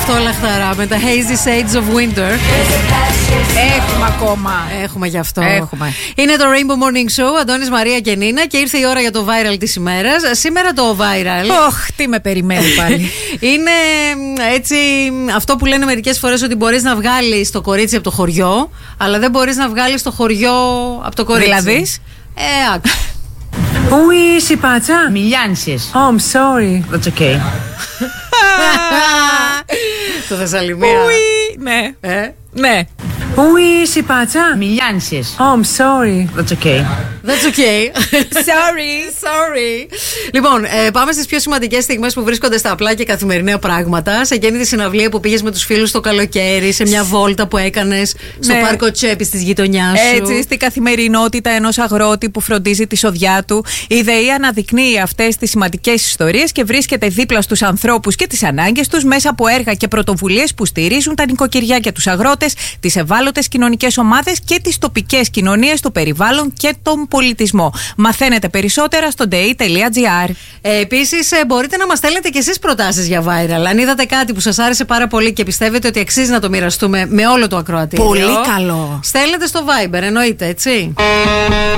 αυτό λαχταρά με τα Hazy Shades of Winter. Έχουμε ακόμα. Έχουμε γι' αυτό. Έχουμε. Είναι το Rainbow Morning Show, Αντώνης, Μαρία και Νίνα, και ήρθε η ώρα για το viral της ημέρας. Σήμερα το viral. Τι με περιμένει πάλι. Είναι έτσι αυτό που λένε μερικές φορές, ότι μπορείς να βγάλεις το κορίτσι από το χωριό, αλλά δεν μπορείς να βγάλεις το χωριό από το κορίτσι. Δηλαδή. Άκου. Ui, si patsa? Μιλιάνσες. Oh, I'm sorry. That's okay. Το Θεσσαλημία. Ναι. Ναι. Ui, si patsa? Μιλιάνσες. Oh, I'm sorry. That's okay. That's okay. Sorry. Λοιπόν, πάμε στις πιο σημαντικές στιγμές που βρίσκονται στα απλά και καθημερινά πράγματα. Σε εκείνη τη συναυλία που πήγες με τους φίλους το καλοκαίρι, σε μια βόλτα που έκανες στο πάρκο Τσέπης της γειτονιάς σου. Έτσι, στη καθημερινότητα ενός αγρότη που φροντίζει τη σοδιά του, η ΔΕΗ αναδεικνύει αυτές τις σημαντικές ιστορίες και βρίσκεται δίπλα στους ανθρώπους και τις ανάγκες τους μέσα από έργα και πρωτοβουλίες που στηρίζουν τα νοικοκυριά και τους αγρότες, τις ευάλωτες κοινωνικές ομάδες και τις τοπικές κοινωνίες, το περιβάλλον και τον πολιτισμό. Μαθαίνετε περισσότερα στο dei.gr. Επίσης, μπορείτε να μας στέλνετε και εσείς προτάσεις για viral. Αν είδατε κάτι που σας άρεσε πάρα πολύ και πιστεύετε ότι αξίζει να το μοιραστούμε με όλο το ακροατήριο. Πολύ καλό. Στέλνετε στο Viber, εννοείται, έτσι.